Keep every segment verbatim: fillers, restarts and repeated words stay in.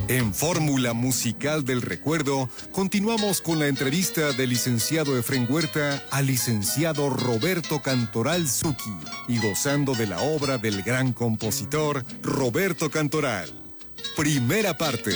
En Fórmula Musical del Recuerdo, continuamos con la entrevista del licenciado Efrén Huerta al licenciado Roberto Cantoral Zucchi y gozando de la obra del gran compositor Roberto Cantoral. Primera parte.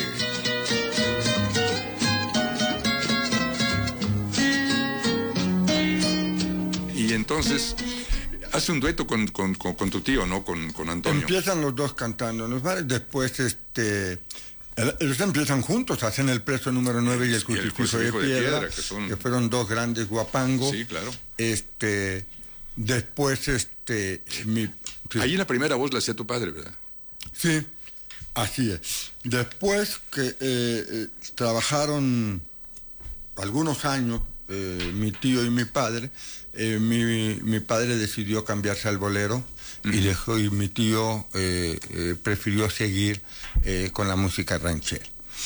Y entonces hace un dueto con, con, con, con tu tío, ¿no? Con, con Antonio. Empiezan los dos cantando en los bares, después este... ellos empiezan juntos, hacen el preso número nueve y el crucifijo de, de piedra, que, son... que fueron dos grandes guapangos. Sí, claro. Este, después, este... Mi, sí. Ahí la primera voz la hacía tu padre, ¿verdad? Sí, así es. Después que eh, eh, trabajaron algunos años, eh, mi tío y mi padre, eh, mi, mi padre decidió cambiarse al bolero, uh-huh. y dejó, y mi tío eh, eh, prefirió seguir eh, con la música ranchera.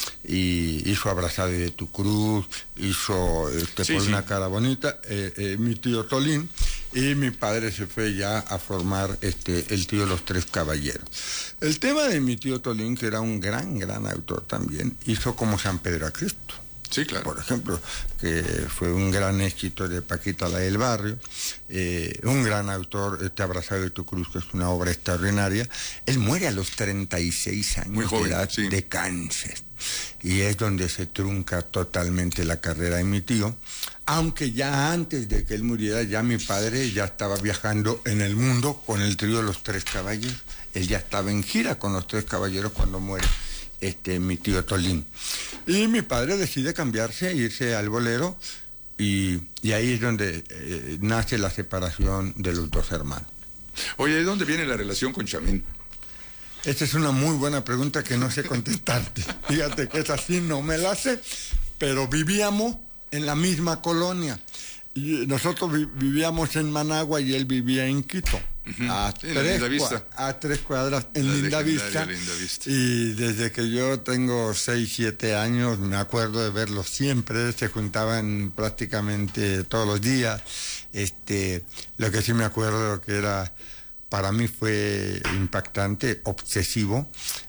Y hizo Abrazado de tu cruz, hizo este, sí, Por sí. una cara bonita, eh, eh, mi tío Tolín, y mi padre se fue ya a formar este, el tío Los Tres Caballeros. El tema de mi tío Tolín, que era un gran, gran autor también, hizo Como San Pedro a Cristo. Sí, claro. Por ejemplo, que fue un gran éxito de Paquita la del Barrio, eh, un gran autor, este Abrazado de tu cruz, que es una obra extraordinaria. Él muere a los treinta y seis años Muy joven, de edad, sí. de cáncer. Y es donde se trunca totalmente la carrera de mi tío, aunque ya antes de que él muriera, ya mi padre ya estaba viajando en el mundo con el trío de Los Tres Caballeros. Él ya estaba en gira con Los Tres Caballeros cuando muere este, mi tío Tolín. Y mi padre decide cambiarse, irse al bolero, y, y ahí es donde eh, nace la separación de los dos hermanos. Oye, ¿de dónde viene la relación con Chamín? Esta es una muy buena pregunta que no sé contestarte. Fíjate que esa sí no me la sé, pero vivíamos en la misma colonia. Y nosotros vi- vivíamos en Managua y él vivía en Quito. Uh-huh. A, sí, tres cua- a tres cuadras en la Linda Vista. Linda Vista. Y desde que yo tengo seis, siete años, me acuerdo de verlos siempre. Se juntaban prácticamente todos los días. Este, lo que sí me acuerdo que era... Para mí fue impactante, obsesivo,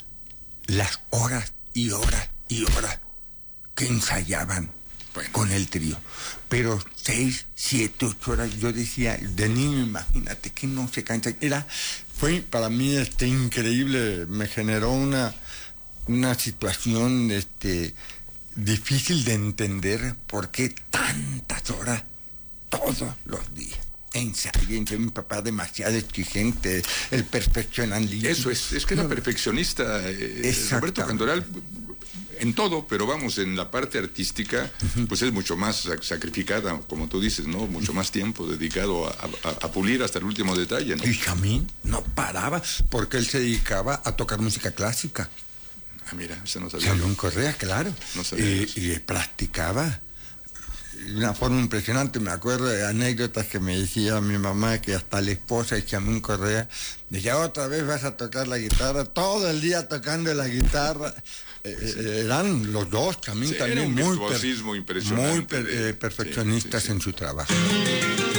las horas y horas y horas que ensayaban bueno. con el trío. Pero seis, siete, ocho horas, yo decía, de niño, imagínate que no se cansa. Era, fue para mí este, increíble, me generó una, una situación este, difícil de entender por qué tantas horas todos los días. Ensayo, mi papá demasiado exigente, el perfeccionalismo. Eso es, es que era perfeccionista, eh, Roberto Cantoral, en todo, pero vamos, en la parte artística, uh-huh. pues es mucho más sacrificada, como tú dices, ¿no? Mucho más tiempo dedicado a, a, a pulir hasta el último detalle, ¿no? Y Chamín no paraba, porque él se dedicaba a tocar música clásica. Ah, mira, eso no sabía. Chamín Correa, claro. No sabía y, eso. y practicaba. De una forma impresionante, me acuerdo de anécdotas que me decía mi mamá, que hasta la esposa de Chamín Correa decía, otra vez vas a tocar la guitarra, todo el día tocando la guitarra. Eh, sí. Eran los dos, Chamín sí, también muy, per, impresionante muy per, eh, perfeccionistas sí, sí, sí. en su trabajo.